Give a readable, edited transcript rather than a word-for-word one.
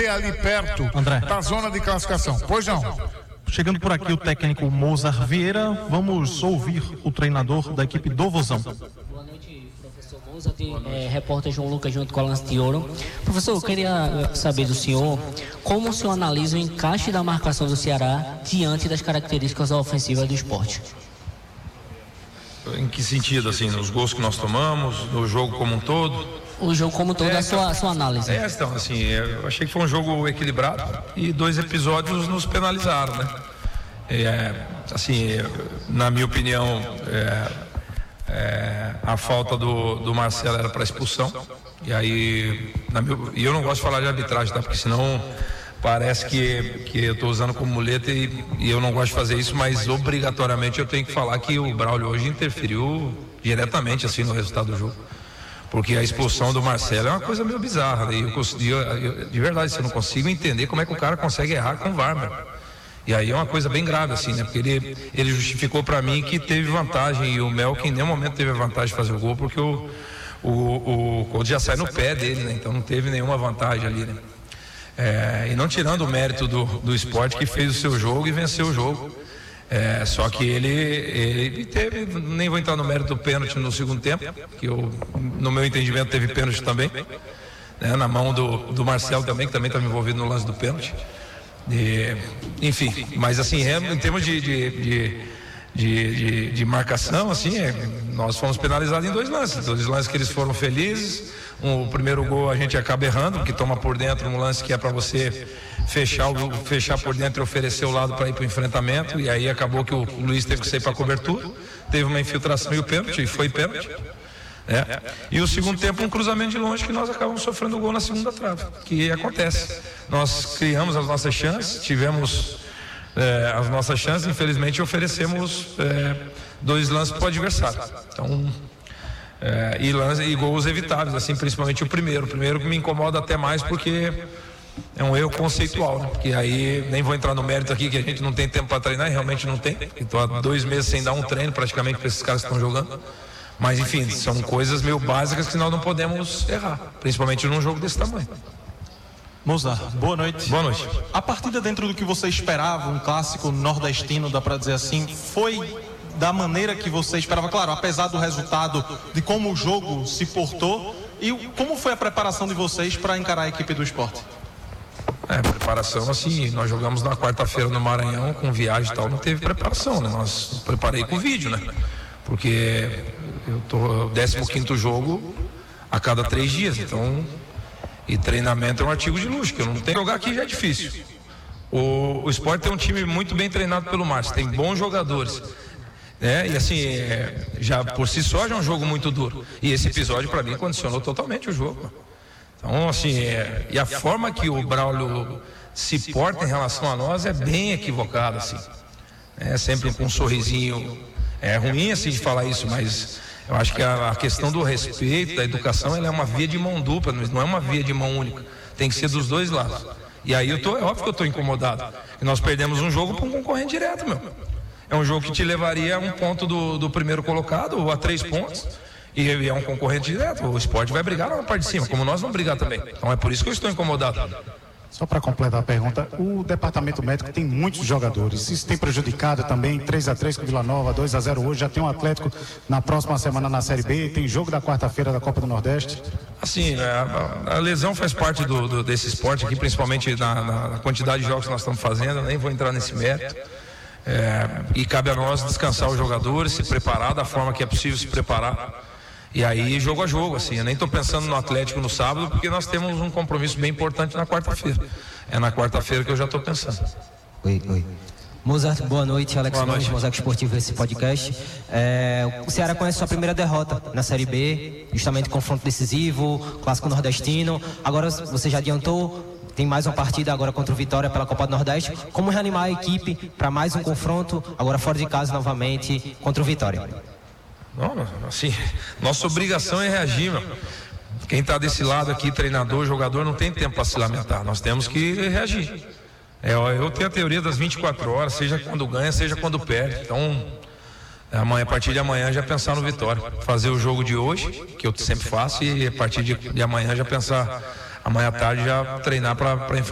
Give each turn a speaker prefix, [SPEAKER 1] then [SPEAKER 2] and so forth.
[SPEAKER 1] manter ali perto da zona de classificação. Pois não.
[SPEAKER 2] Chegando por aqui o técnico Mozart Vieira, vamos ouvir o treinador da equipe do Vozão.
[SPEAKER 3] Boa noite, professor Mozart, repórter João Lucas junto com a Lance de Ouro. Professor, eu queria saber do senhor como o senhor analisa o encaixe da marcação do Ceará diante das características ofensivas do Sport.
[SPEAKER 4] Em que sentido, assim, nos gols que nós tomamos, no jogo como um todo?
[SPEAKER 3] O jogo como um todo, a sua análise.
[SPEAKER 4] Então, assim, eu achei que foi um jogo equilibrado e 2 episódios nos penalizaram, né? Assim, na minha opinião, a falta do Marcelo era para expulsão. E aí, e eu não gosto de falar de arbitragem, tá? Porque senão parece que eu estou usando como muleta e eu não gosto de fazer isso, mas obrigatoriamente eu tenho que falar que o Braulio hoje interferiu diretamente assim no resultado do jogo. Porque a expulsão do Marcelo é uma coisa meio bizarra, né? De verdade, eu não consigo entender como é que o cara consegue errar com o VAR, meu. E aí é uma coisa bem grave, assim, né? Porque ele justificou para mim que teve vantagem e o Melk em nenhum momento teve a vantagem de fazer o gol, porque o gol já sai no pé dele, né? Então não teve nenhuma vantagem ali, né? E não tirando o mérito do Sport, que fez o seu jogo e venceu o jogo. Só que ele teve, nem vou entrar no mérito do pênalti no segundo tempo, que no meu entendimento teve pênalti também, né, na mão do Marcelo também, que também estava envolvido no lance do pênalti. Enfim, mas assim, em termos de marcação, assim, nós fomos penalizados em 2 lances que eles foram felizes. O primeiro gol a gente acaba errando, porque toma por dentro um lance que é para você fechar por dentro e oferecer o lado para ir para o enfrentamento, e aí acabou que o Luiz teve que sair para a cobertura, teve uma infiltração e o pênalti, e foi pênalti. E o segundo tempo um cruzamento de longe que nós acabamos sofrendo o gol na segunda trave, que acontece. Nós criamos as nossas chances, tivemos as nossas chances, infelizmente oferecemos 2 lances para o adversário. Então, e gols evitáveis, assim, principalmente o primeiro que me incomoda até mais porque é um erro conceitual, né? Porque aí nem vou entrar no mérito aqui, que a gente não tem tempo para treinar, e realmente não tem. Estou há 2 meses sem dar um treino praticamente para esses caras que estão jogando. Mas enfim, são coisas meio básicas que nós não podemos errar, principalmente num jogo desse tamanho.
[SPEAKER 2] Mozart, boa noite.
[SPEAKER 4] Boa noite.
[SPEAKER 2] A partida, dentro do que você esperava, um clássico nordestino, dá para dizer assim, foi da maneira que você esperava? Claro, apesar do resultado, de como o jogo se portou, e como foi a preparação de vocês para encarar a equipe do Sport?
[SPEAKER 4] Preparação, assim, nós jogamos na quarta-feira no Maranhão, com viagem e tal, não teve preparação, né? Nós preparei com vídeo, né? Porque eu tô 15º jogo a cada 3 dias, então, e treinamento é um artigo de luxo, que eu não tenho que jogar aqui, já é difícil. O Sport tem um time muito bem treinado pelo Márcio, tem bons jogadores, e assim, já por si só já é um jogo muito duro, e esse episódio para mim condicionou totalmente o jogo. Então, assim, e a forma que o Braulio se porta em relação a nós é bem equivocada, assim. Sempre com um sorrisinho. É ruim, assim, de falar isso, mas eu acho que a questão do respeito, da educação, ela é uma via de mão dupla, não é uma via de mão única. Tem que ser dos 2 lados. E aí é óbvio que eu estou incomodado. E nós perdemos um jogo para um concorrente direto, meu. É um jogo que te levaria a 1 ponto do primeiro colocado, ou a 3 pontos. E é um concorrente direto. O Sport vai brigar lá na parte de cima, como nós vamos brigar também. Então é por isso que eu estou incomodado.
[SPEAKER 5] Só para completar a pergunta, o departamento médico tem muitos jogadores. Isso tem prejudicado também? 3-3 com o Vila Nova, 2-0 hoje. Já tem um Atlético na próxima semana na Série B. Tem jogo da quarta-feira da Copa do Nordeste.
[SPEAKER 4] Assim, a lesão faz parte desse esporte aqui, principalmente na quantidade de jogos que nós estamos fazendo. Eu nem vou entrar nesse mérito. E cabe a nós descansar os jogadores, se preparar da forma que é possível se preparar. E aí, jogo a jogo, assim, eu nem estou pensando no Atlético no sábado, porque nós temos um compromisso bem importante na quarta-feira. É na quarta-feira que eu já estou pensando.
[SPEAKER 6] Oi. Mozart, boa noite. Alex Nunes, Mosaico Esportivo, esse podcast. O Ceará conhece sua primeira derrota na Série B, justamente confronto decisivo, clássico nordestino. Agora você já adiantou, tem mais uma partida agora contra o Vitória pela Copa do Nordeste. Como reanimar a equipe para mais um confronto, agora fora de casa novamente, contra o Vitória?
[SPEAKER 4] Não, assim, nossa obrigação é reagir, meu. Quem está desse lado aqui, treinador, jogador, não tem tempo para se lamentar. Nós temos que reagir. Eu tenho a teoria das 24 horas, seja quando ganha, seja quando perde. Então, a partir de amanhã já pensar no Vitória. Fazer o jogo de hoje, que eu sempre faço, e a partir de amanhã já pensar, amanhã à tarde já treinar para enfrentar